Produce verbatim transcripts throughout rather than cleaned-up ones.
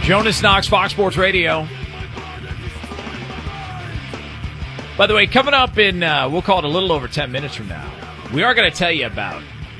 Jonas Knox, Fox Sports Radio. By the way, coming up in, uh, we'll call it a little over ten minutes from now, we are going to tell you about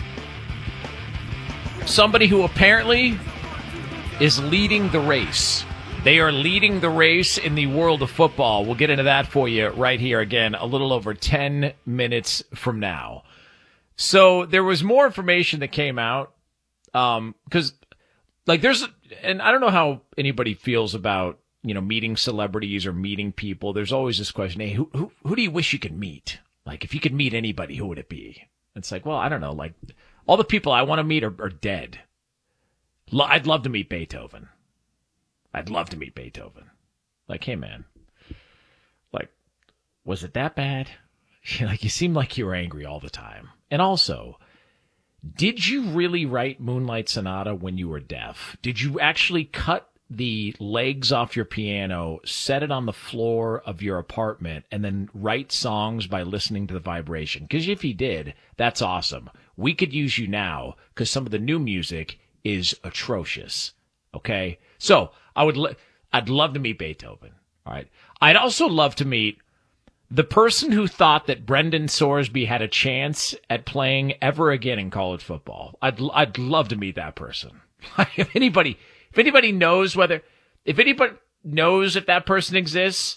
somebody who apparently is leading the race. They are leading the race in the world of football. We'll get into that for you right here again, a little over ten minutes from now. So there was more information that came out, um, because, like, there's, and I don't know how anybody feels about, you know, meeting celebrities or meeting people. There's always this question, hey, who, who, who do you wish you could meet? Like, if you could meet anybody, who would it be? It's like, well, I don't know. Like, all the people I want to meet are, are dead. Lo- I'd love to meet Beethoven. I'd love to meet Beethoven. Like, hey, man, like, was it that bad? Like, you seem like you were angry all the time. And also, did you really write Moonlight Sonata when you were deaf? Did you actually cut the legs off your piano, set it on the floor of your apartment, and then write songs by listening to the vibration? Because if you did, that's awesome. We could use you now because some of the new music is atrocious. Okay? So, I would, li- I'd love to meet Beethoven. All right. I'd also love to meet the person who thought that Brendan Sorsby had a chance at playing ever again in college football. I'd, I'd love to meet that person. if anybody, if anybody knows whether, if anybody knows if that person exists,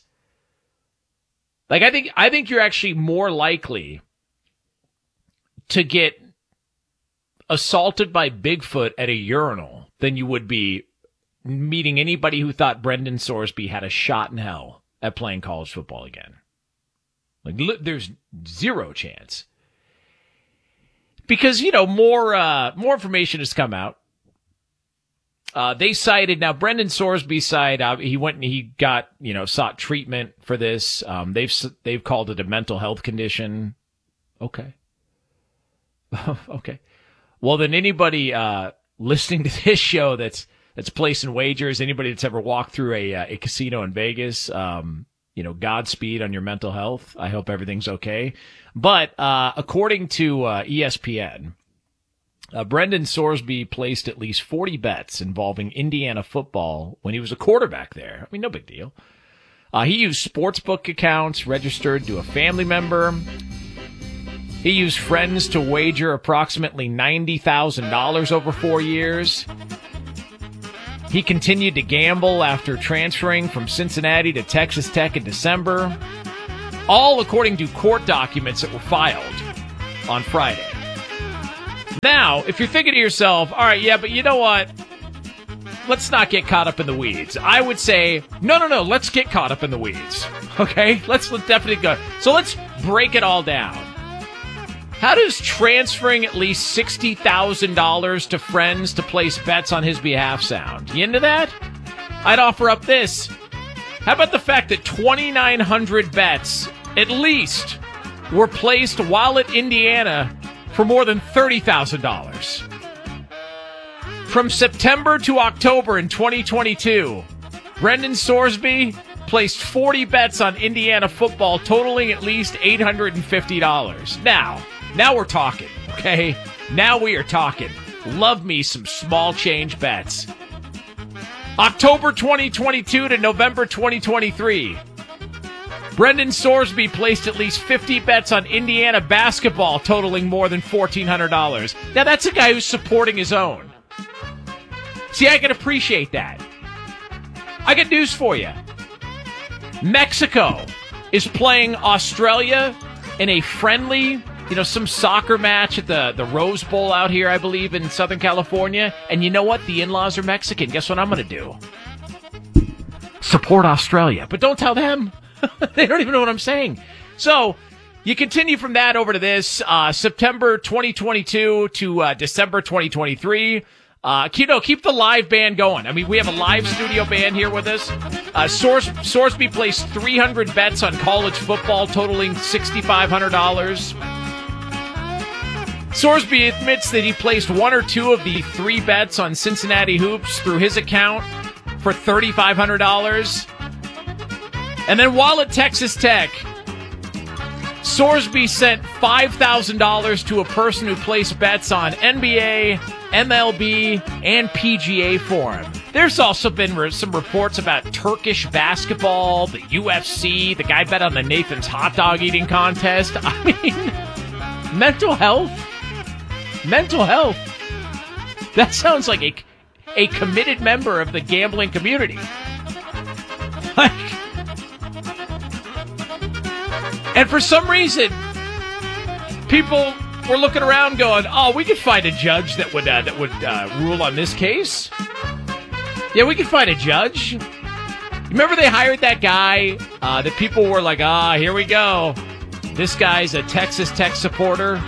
like, I think, I think you're actually more likely to get assaulted by Bigfoot at a urinal than you would be meeting anybody who thought Brendan Sorsby had a shot in hell at playing college football again. Like, there's zero chance. Because, you know, more uh, more information has come out. Uh, they cited, now Brendan Sorsby's side, uh, he went and he got, you know, sought treatment for this. Um, they've they've called it a mental health condition. Okay. Okay. Well, then anybody uh, listening to this show that's that's placing wagers, anybody that's ever walked through a uh, a casino in Vegas, um, you know, Godspeed on your mental health. I hope everything's okay. But uh, according to uh, E S P N, uh, Brendan Sorsby placed at least forty bets involving Indiana football when he was a quarterback there. I mean, no big deal. Uh, he used sportsbook accounts registered to a family member. He used friends to wager approximately ninety thousand dollars over four years. He continued to gamble after transferring from Cincinnati to Texas Tech in December, all according to court documents that were filed on Friday. Now, if you're thinking to yourself, all right, yeah, but you know what? Let's not get caught up in the weeds. I would say, no, no, no, let's get caught up in the weeds. Okay? Let's, let's definitely go. So let's break it all down. How does transferring at least sixty thousand dollars to friends to place bets on his behalf sound? You into that? I'd offer up this. How about the fact that twenty-nine hundred bets, at least, were placed while at Indiana for more than thirty thousand dollars? From September to October in twenty twenty-two, Brendan Sorsby placed forty bets on Indiana football, totaling at least eight hundred fifty dollars. Now, now we're talking, okay? Now we are talking. Love me some small change bets. October twenty twenty-two to November twenty twenty-three. Brendan Sorsby placed at least fifty bets on Indiana basketball, totaling more than fourteen hundred dollars. Now, that's a guy who's supporting his own. See, I can appreciate that. I got news for you. Mexico is playing Australia in a friendly, you know, some soccer match at the, the Rose Bowl out here, I believe, in Southern California. And you know what? The in-laws are Mexican. Guess what I'm going to do? Support Australia. But don't tell them. They don't even know what I'm saying. So, you continue from that over to this. Uh, September twenty twenty-two to uh, December twenty twenty-three. Uh, you know, keep the live band going. I mean, we have a live studio band here with us. Uh, Sors- Sorsby placed three hundred bets on college football, totaling six thousand five hundred dollars. Sorsby admits that he placed one or two of the three bets on Cincinnati hoops through his account for three thousand five hundred dollars. And then while at Texas Tech, Sorsby sent five thousand dollars to a person who placed bets on N B A, M L B, and P G A for him. There's also been re- some reports about Turkish basketball, the U F C, the guy bet on the Nathan's hot dog eating contest. I mean, mental health? Mental health. That sounds like a, a committed member of the gambling community. Like, and for some reason, people were looking around going, oh, we could find a judge that would uh, that would uh, rule on this case. Yeah, we could find a judge. Remember they hired that guy uh, that people were like, ah, here we go. This guy's a Texas Tech supporter.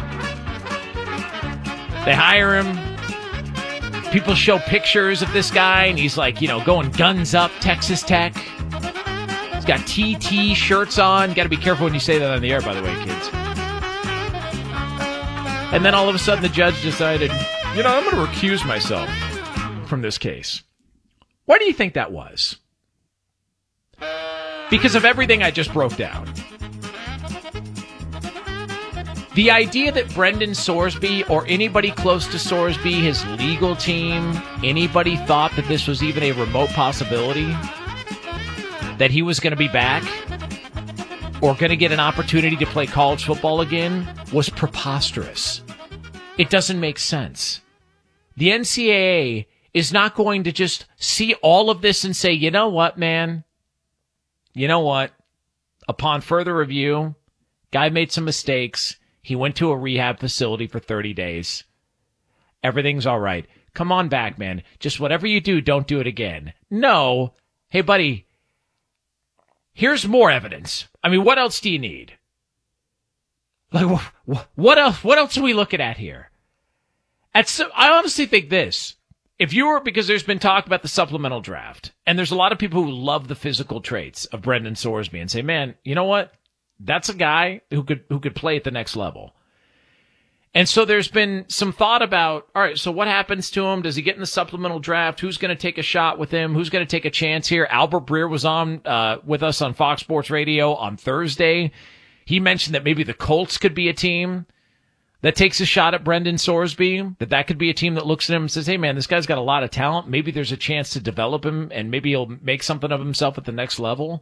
They hire him. People show pictures of this guy, and he's like, you know, going guns up Texas Tech. He's got T T shirts on. Got to be careful when you say that on the air, by the way, kids. And then all of a sudden the judge decided, you know, I'm going to recuse myself from this case. Why do you think that was? Because of everything I just broke down. The idea that Brendan Sorsby or anybody close to Sorsby, his legal team, anybody thought that this was even a remote possibility, that he was going to be back or going to get an opportunity to play college football again, was preposterous. It doesn't make sense. The N C double A is not going to just see all of this and say, you know what, man? You know what? Upon further review, guy made some mistakes. He went to a rehab facility for thirty days. Everything's all right. Come on back, man. Just whatever you do, don't do it again. No. Hey, buddy, here's more evidence. I mean, what else do you need? Like, what else? What else are we looking at here? At some, I honestly think this. If you were, because there's been talk about the supplemental draft, and there's a lot of people who love the physical traits of Brendan Sorsby and say, man, you know what? That's a guy who could who could play at the next level. And so there's been some thought about, all right, so what happens to him? Does he get in the supplemental draft? Who's going to take a shot with him? Who's going to take a chance here? Albert Breer was on uh, with us on Fox Sports Radio on Thursday. He mentioned that maybe the Colts could be a team that takes a shot at Brendan Sorsby, that that could be a team that looks at him and says, hey, man, this guy's got a lot of talent. Maybe there's a chance to develop him, and maybe he'll make something of himself at the next level.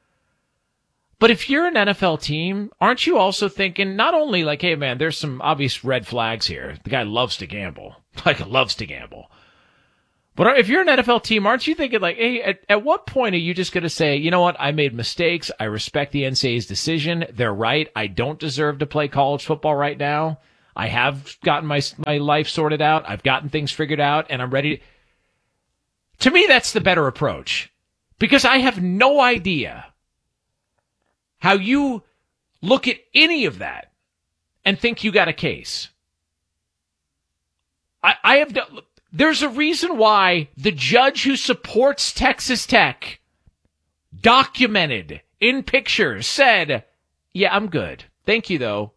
But if you're an N F L team, aren't you also thinking not only like, hey, man, there's some obvious red flags here. The guy loves to gamble, like loves to gamble. But if you're an N F L team, aren't you thinking like, hey, at, at what point are you just going to say, you know what, I made mistakes. I respect the N C double A's decision. They're right. I don't deserve to play college football right now. I have gotten my my life sorted out. I've gotten things figured out, and I'm ready. To... to me, that's the better approach, because I have no idea how you look at any of that and think you got a case. I, I have no, there's a reason why the judge who supports Texas Tech, documented in pictures, said, yeah, I'm good. Thank you, though.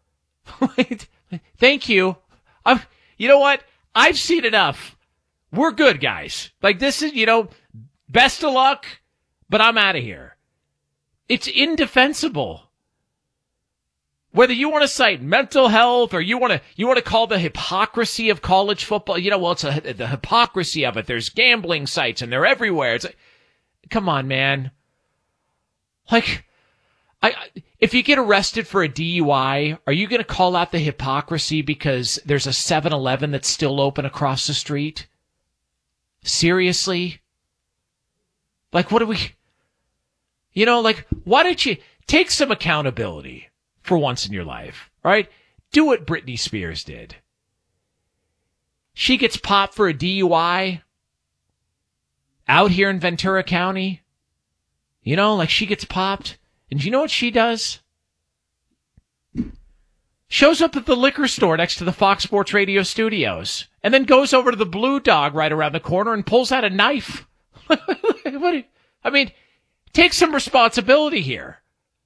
Thank you. I'm, you know what? I've seen enough. We're good, guys. Like, this is, you know, best of luck, but I'm out of here. It's indefensible. Whether you want to cite mental health or you want to you want to call the hypocrisy of college football, you know, well, it's a, the hypocrisy of it. There's gambling sites and they're everywhere. It's like, come on, man. Like, I if you get arrested for a D U I, are you going to call out the hypocrisy because there's a seven eleven that's still open across the street? Seriously? Like, what do we... You know, like, why don't you take some accountability for once in your life, right? Do what Britney Spears did. She gets popped for a D U I out here in Ventura County. You know, like she gets popped. And you know what she does? Shows up at the liquor store next to the Fox Sports Radio studios and then goes over to the Blue Dog right around the corner and pulls out a knife. What? I mean... Take some responsibility here.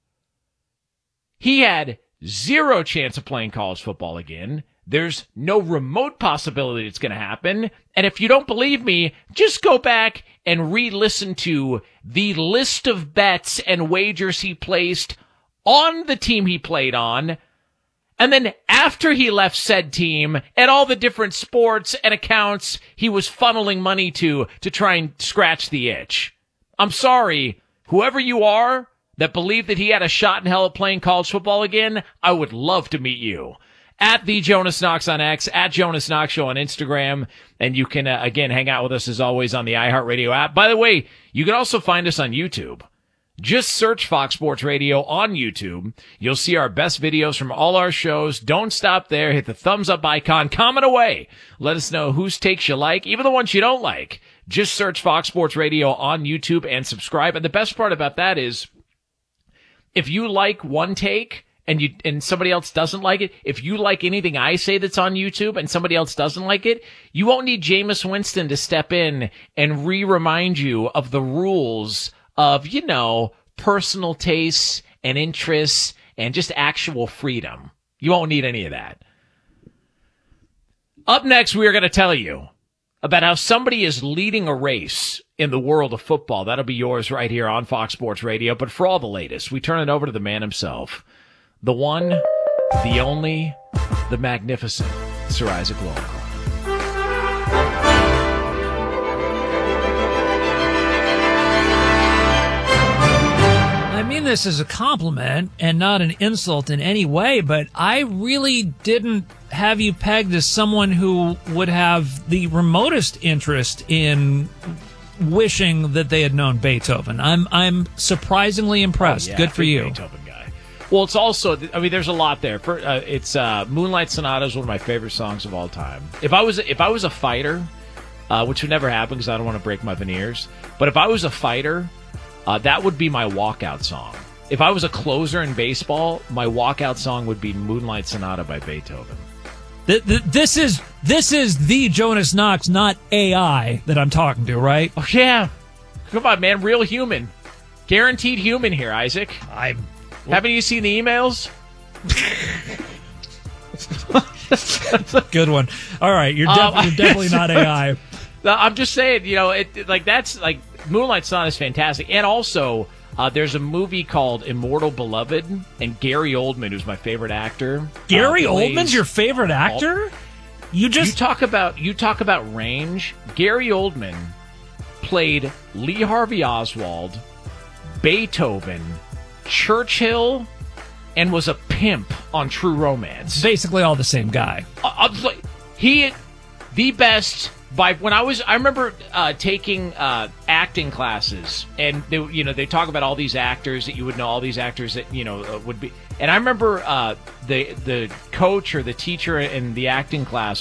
He had zero chance of playing college football again. There's no remote possibility it's going to happen. And if you don't believe me, just go back and re-listen to the list of bets and wagers he placed on the team he played on And then after he left said team and all the different sports and accounts he was funneling money to to try and scratch the itch. I'm sorry, whoever you are that believed that he had a shot in hell at playing college football again, I would love to meet you. At the Jonas Knox on X, at Jonas Knox Show on Instagram, and you can, uh, again, hang out with us as always on the iHeartRadio app. By the way, you can also find us on YouTube. Just search Fox Sports Radio on YouTube. You'll see our best videos from all our shows. Don't stop there. Hit the thumbs up icon. Comment away. Let us know whose takes you like, even the ones you don't like. Just search Fox Sports Radio on YouTube and subscribe. And the best part about that is if you like one take and you and somebody else doesn't like it, if you like anything I say that's on YouTube and somebody else doesn't like it, you won't need Jameis Winston to step in and re-remind you of the rules of, you know, personal tastes and interests and just actual freedom. You won't need any of that. Up next, we are going to tell you about how somebody is leading a race in the world of football. That'll be yours right here on Fox Sports Radio. But for all the latest, we turn it over to the man himself, the one, the only, the magnificent Sir Isaac Lowenkron. I mean this as a compliment and not an insult in any way, but I really didn't have you pegged as someone who would have the remotest interest in wishing that they had known Beethoven. I'm I'm surprisingly impressed. Oh, yeah, Good for you. Beethoven guy. Well, it's also, I mean, there's a lot there. For, uh, it's uh, Moonlight Sonata is one of my favorite songs of all time. If I was if I was a fighter, uh, which would never happen because I don't want to break my veneers, but if I was a fighter, Uh, that would be my walkout song. If I was a closer in baseball, my walkout song would be Moonlight Sonata by Beethoven. Th- th- this is this is the Jonas Knox, not A I, that I'm talking to, right? Oh, yeah. Come on, man. Real human. Guaranteed human here, Isaac. I'm... Haven't you seen the emails? Good one. All right, you're, def- Um, you're definitely not A I. I'm just saying, you know, it like that's like Moonlight Sonata is fantastic. And also, uh, there's a movie called Immortal Beloved, and Gary Oldman, who's my favorite actor. Gary uh, plays, Oldman's your favorite actor? You just you talk about you talk about range. Gary Oldman played Lee Harvey Oswald, Beethoven, Churchill, and was a pimp on True Romance. basically all the same guy. Uh, I was like, he, the best. By when I was, I remember uh, taking uh, acting classes, and they, you know, they talk about all these actors that you would know, all these actors that you know uh, would be. And I remember uh, the the coach or the teacher in the acting class